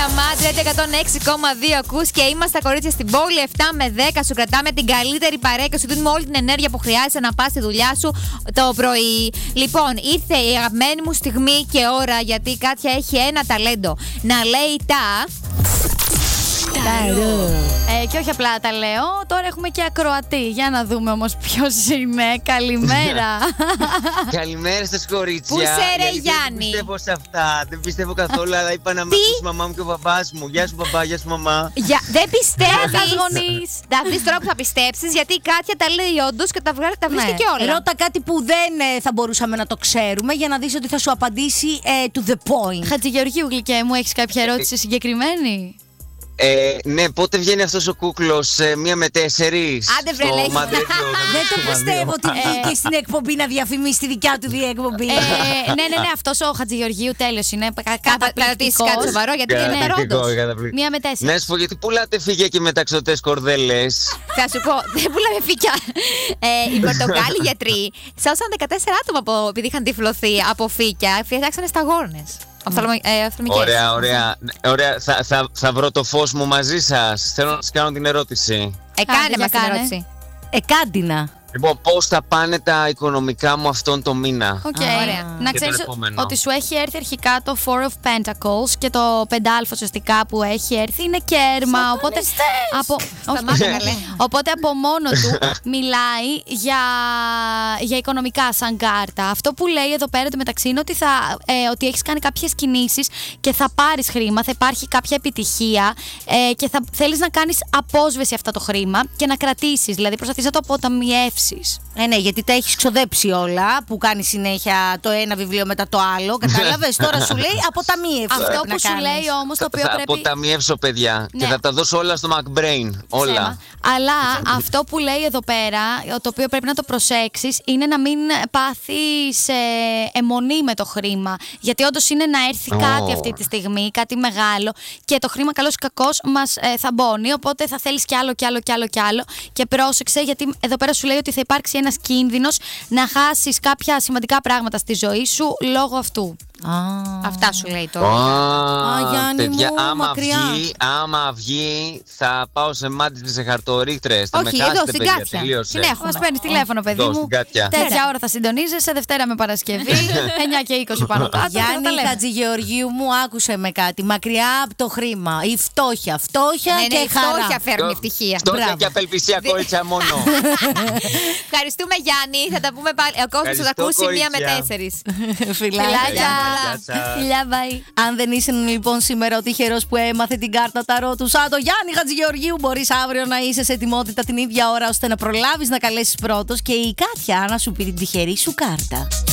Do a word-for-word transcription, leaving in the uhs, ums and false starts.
Μάντρε, εκατόν έξι κόμμα δύο ακούς και είμαστε τα κορίτσια στην πόλη. εφτά με δέκα σου κρατάμε την καλύτερη παρέα και σου δίνουμε όλη την ενέργεια που χρειάζεται να πας στη δουλειά σου το πρωί. Λοιπόν, ήρθε η αγαπημένη μου στιγμή και ώρα, γιατί η Κάτια έχει ένα ταλέντο να λέει τα. Ε, και όχι απλά τα λέω, τώρα έχουμε και ακροατή. Για να δούμε όμως ποιος είναι. Καλημέρα. Καλημέρα σας κορίτσια. Πού σε ρε Δεν Γιάννη? πιστεύω σε αυτά. Δεν πιστεύω καθόλου, αλλά είπα να με ακούσει η μαμά μου και ο μπαμπάς μου. Γεια σου μπαμπά, γεια σου μαμά. Για, δεν πιστεύεις. γονείς. Θα δεις τώρα που θα πιστέψεις, γιατί η Κάτια τα λέει όντως και τα, βγα... τα βρίσκει Ναι. και όλα. Ρώτα κάτι που δεν ε, θα μπορούσαμε να το ξέρουμε, για να δεις ότι θα σου απαντήσει ε, to the point. Χατζηγεωργίου, γλυκέ μου, έχεις κάποια ερώτηση συγκεκριμένη? Ε, ναι, πότε βγαίνει αυτός ο κούκλος, ε, μία με τέσσερις? Άντε, βρε, στο λέει. Mad Radio Δεν το εκατόν έξι κόμμα δύο. πιστεύω ότι βγήκε στην εκπομπή να διαφημίσει τη δικιά του διεκπομπή. Ε, ναι, ναι, ναι, αυτός ο Χατζηγεωργίου τέλος είναι. κα- Θα ρωτήσεις κάτι Καταπληκτικός. σοβαρό, γιατί είναι Καταπληκτικό, ρόντος. καταπληκτικό. Μία με τέσσερα. Ναι, σου πω, γιατί πουλάτε φύγια και μεταξωτές κορδέλες? Θα σου πω, δεν πουλάμε φύκια. Ε, οι Πορτογάλοι γιατροί σώσαν δεκατέσσερα άτομα από, επειδή είχαν τυφλωθεί από φύκια, φτιάξανε σταγόνες. Οφθαλμο- ε, οφθαλμικές. Ωραία, ωραία. ωραία. Θα, θα, θα βρω το φως μου μαζί σας. Θέλω να σας κάνω την ερώτηση. Ε, κάνε Άντε, μας για την κάνε. ερώτηση. Εκάντινα. Λοιπόν, πώς θα πάνε τα οικονομικά μου αυτόν το μήνα? Οκ. Α, ωραία. Να Και ξέρεις τον επόμενο. ότι σου έχει έρθει αρχικά το Four of Pentacles και το πεντάλφα ουσιαστικά που έχει έρθει είναι κέρμα. Οπότε από, όχι, Σταμάτα να λέει. οπότε από μόνο του μιλάει για, για οικονομικά σαν κάρτα. Αυτό που λέει εδώ πέρα το μεταξύ είναι ότι, θα, ε, ότι έχεις κάνει κάποιες κινήσεις και θα πάρεις χρήμα, θα υπάρχει κάποια επιτυχία ε, και θα θέλεις να κάνεις απόσβεση αυτά το χρήμα και να κρατήσεις. Δηλαδή προσπαθείς να το αποταμιεύσεις. Ε, ναι, γιατί τα έχει ξοδέψει όλα, που κάνει συνέχεια το ένα βιβλίο μετά το άλλο. Κατάλαβες, τώρα σου λέει αποταμίευση. Αυτό πρέπει που να σου κάνεις. λέει όμως το οποίο θα πρέπει. αποταμιεύσω, παιδιά, Ναι. και θα τα δώσω όλα στο McBrain. Όλα. Ψέμα. Αλλά αυτό που λέει εδώ πέρα, το οποίο πρέπει να το προσέξεις, είναι να μην πάθεις ε, αιμονή με το χρήμα. Γιατί όντως είναι να έρθει Ω. κάτι αυτή τη στιγμή, κάτι μεγάλο, και το χρήμα καλώς ή κακώς μας ε, θαμπώνει. Οπότε θα θέλεις κι άλλο κι άλλο κι άλλο κι άλλο. Και πρόσεξε, γιατί εδώ πέρα σου λέει ότι θα υπάρξει ένας κίνδυνος να χάσεις κάποια σημαντικά πράγματα στη ζωή σου λόγω αυτού. Α. Αυτά σου λέει τώρα. Α, Γιάννη παιδιά, μου, άμα μακριά. βγει, άμα βγει, θα πάω σε μάτι της χαρτορίχτρες. Θα Όχι, με εδώ, χάσετε, στην παιδιά, Κάτια. τελείωσε. Την έχουμε. Μας παίρνεις τηλέφωνο, παιδί Εδώ, μου. στην Κάτια. Τέτοια ώρα θα συντονίζεσαι, Δευτέρα με Παρασκευή, εννιά και είκοσι πάνω κάτω. θα τα Γιάννη λέμε. Χατζηγεωργίου μου, άκουσε με κάτι. Μακριά από το χρήμα. Η φτώχεια. Φτώχεια Ναι, ναι, και η χαρά. φτώχεια φέρνει ευτυχία. Φτώχεια Μπράβο. και απελπισία, κορίτσια μόνο. Ευχαριστούμε, Γιάννη. Θα τα πούμε πάλι. Ο κόσμος θα τα Ευχαριστώ, ακούσει μία με κορίτσια. τέσσερις. Φιλάκια. Φιλάκια. Γεια σας. Φιλιά, bye. Αν δεν είσαι λοιπόν σήμερα ο τυχερός που έμαθε την κάρτα ταρό του σαν το Γιάννη Χατζηγεωργίου, μπορείς αύριο να είσαι σε ετοιμότητα την ίδια ώρα ώστε να προλάβεις να καλέσεις πρώτος και η Κάτια να σου πει την τυχερή σου κάρτα.